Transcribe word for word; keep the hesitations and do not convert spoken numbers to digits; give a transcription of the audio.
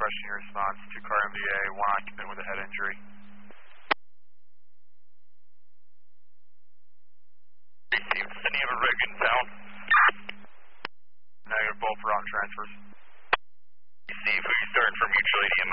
requesting your response to car M D A, one occupant with a head injury. Received. Any of a rig in town? Negative, both route transfers. Receive. Who you starting for mutual A D M